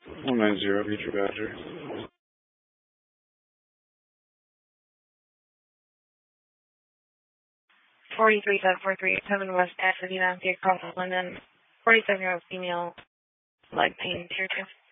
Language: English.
190, Beecher Badger. 43-743-7 West Pasadena, across London. 47-year-old female, leg pain, tier 2.